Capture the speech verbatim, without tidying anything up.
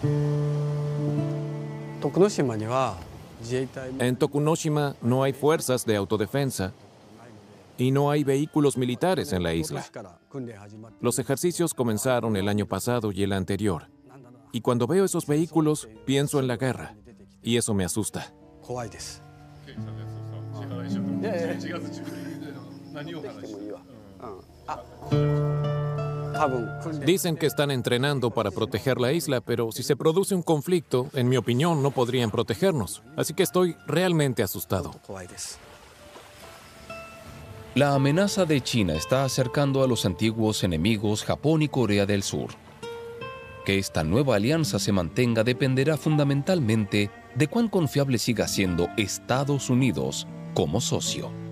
En Tokunoshima no hay fuerzas de autodefensa y no hay vehículos militares en la isla. Los ejercicios comenzaron el año pasado y el anterior. Y cuando veo esos vehículos, pienso en la guerra. Y eso me asusta. Dicen que están entrenando para proteger la isla, pero si se produce un conflicto, en mi opinión, no podrían protegernos. Así que estoy realmente asustado. La amenaza de China está acercando a los antiguos enemigos Japón y Corea del Sur. Que esta nueva alianza se mantenga dependerá fundamentalmente de cuán confiable siga siendo Estados Unidos como socio.